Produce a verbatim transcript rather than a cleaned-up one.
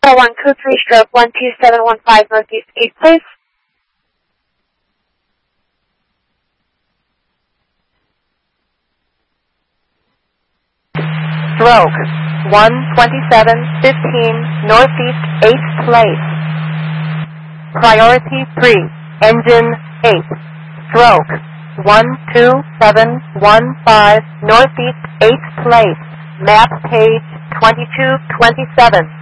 four one two three stroke one two seven one five Northeast eighth, please. Stroke one twenty-seven fifteen Northeast eighth place. Priority three, engine eight. Stroke one two seven one five Northeast eighth place. Map page twenty-two twenty-seven.